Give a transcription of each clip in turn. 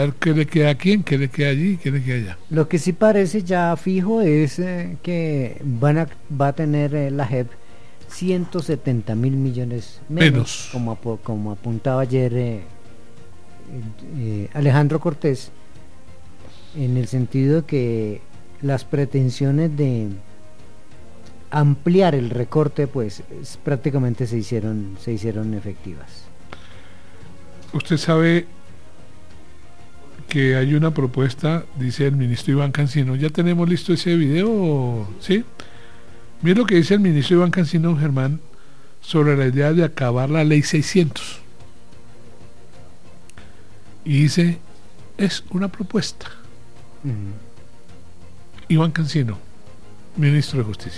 ver qué le queda a quién, qué le queda allí, qué le queda allá. Lo que sí parece ya fijo es que va a tener la JEP 170.000 millones menos. Como apuntaba ayer Alejandro Cortés, en el sentido que las pretensiones de ampliar el recorte pues prácticamente se hicieron efectivas. Usted sabe que hay una propuesta, dice el ministro Iván Cancino. ¿Ya tenemos listo ese video? ¿Sí? Mira lo que dice el ministro Iván Cancino, Germán, sobre la idea de acabar la ley 600. Y dice, es una propuesta. Iván Cancino, ministro de Justicia.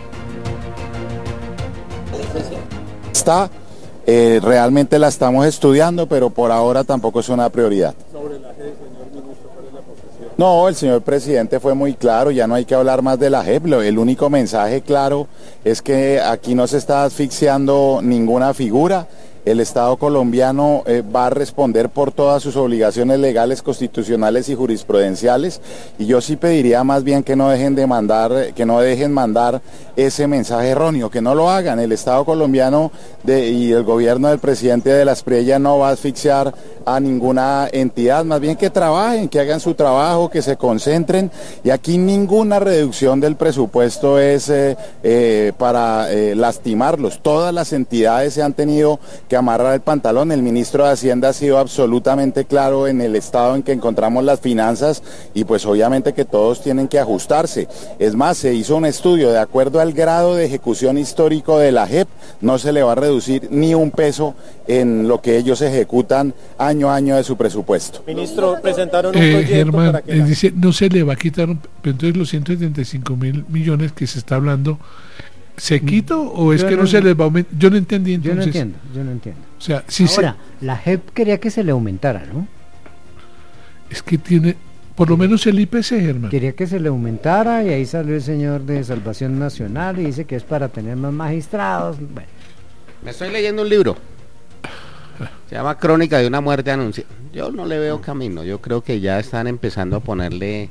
Realmente la estamos estudiando, pero por ahora tampoco es una prioridad. Sobre la JEP, señor ministro, ¿cuál es la posición? No, el señor presidente fue muy claro, ya no hay que hablar más de la JEP. El único mensaje claro es que aquí no se está asfixiando ninguna figura. El Estado colombiano va a responder por todas sus obligaciones legales, constitucionales y jurisprudenciales, y yo sí pediría más bien que no dejen mandar ese mensaje erróneo, que no lo hagan. El Estado colombiano y el gobierno del presidente de la Espriella no va a asfixiar a ninguna entidad, más bien que trabajen, que hagan su trabajo, que se concentren, y aquí ninguna reducción del presupuesto es para lastimarlos. Todas las entidades se han tenido que amarrar el pantalón. El ministro de Hacienda ha sido absolutamente claro en el estado en que encontramos las finanzas, y pues obviamente que todos tienen que ajustarse. Es más, se hizo un estudio, de acuerdo al grado de ejecución histórico de la JEP, no se le va a reducir ni un peso en lo que ellos ejecutan año a año de su presupuesto. Ministro, presentaron un proyecto Germán, para que dice, no se le va a quitar, pero entonces los 175.000 millones que se está hablando, ¿se quita o es que no se les va a aumentar? Yo no entendí entonces. Yo no entiendo. O sea, si ahora, la JEP quería que se le aumentara, ¿no? Es que tiene, por lo menos el IPC, Germán. Quería que se le aumentara, y ahí salió el señor de Salvación Nacional y dice que es para tener más magistrados. Bueno. Me estoy leyendo un libro. Se llama Crónica de una muerte anunciada. Yo no le veo camino. Yo creo que ya están empezando a ponerle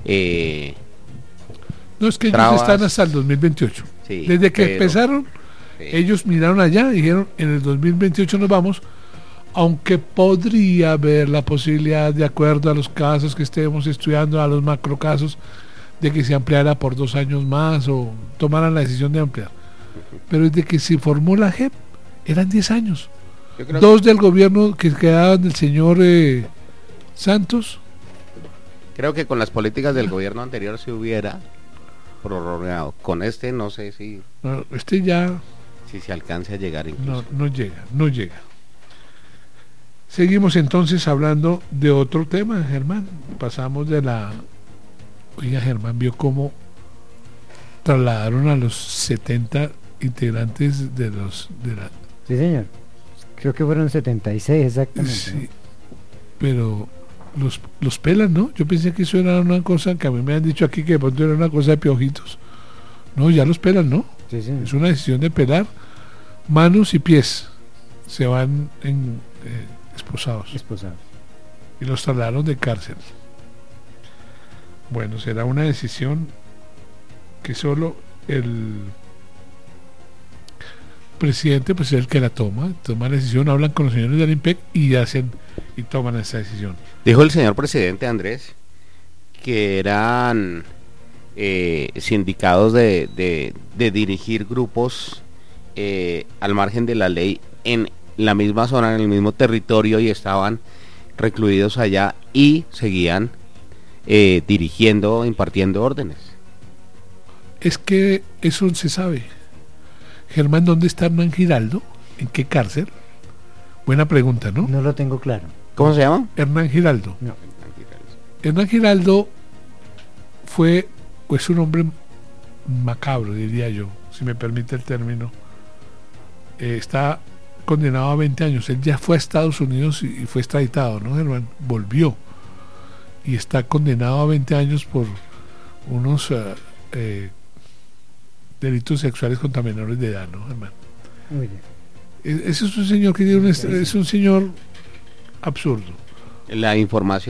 no, es que trabas. Ellos están hasta el 2028. Sí, desde que empezaron, sí. Ellos miraron allá y dijeron, en el 2028 nos vamos, aunque podría haber la posibilidad, de acuerdo a los casos que estemos estudiando, a los macrocasos, de que se ampliara por 2 años más o tomaran la decisión de ampliar. Pero desde que se formó la JEP, eran 10 años. 2 del gobierno que quedaban del señor Santos. Creo que con las políticas del gobierno anterior se hubiera prorrogado. Con este no sé si... No, ya... Si se alcance a llegar incluso. No llega. Seguimos entonces hablando de otro tema, Germán. Pasamos de la... Oiga, Germán, ¿vio cómo trasladaron a los 70 integrantes de la... Sí, señor. Creo que fueron 76 exactamente. Sí, ¿no? Pero los pelan, ¿no? Yo pensé que eso era una cosa que a mí me han dicho aquí, que de pronto era una cosa de piojitos. No, ya los pelan, ¿no? Sí. Es una decisión de pelar. Manos y pies se van esposados. Y los trasladaron de cárcel. Bueno, será una decisión que solo el presidente pues es el que la toma la decisión, hablan con los señores del IMPEC y toman esa decisión. Dijo el señor presidente Andrés que eran sindicados de dirigir grupos al margen de la ley en la misma zona, en el mismo territorio, y estaban recluidos allá y seguían dirigiendo, impartiendo órdenes. Es que eso se sabe. Germán, ¿dónde está Hernán Giraldo? ¿En qué cárcel? Buena pregunta, ¿no? No lo tengo claro. ¿Cómo se llama? Hernán Giraldo. No. Hernán Giraldo fue pues un hombre macabro, diría yo, si me permite el término. Está condenado a 20 años. Él ya fue a Estados Unidos y fue extraditado, ¿no, Germán? Volvió. Y está condenado a 20 años por unos delitos sexuales contra menores de edad, ¿no, Germán? Muy bien. Ese es un señor que tiene es un señor absurdo. La información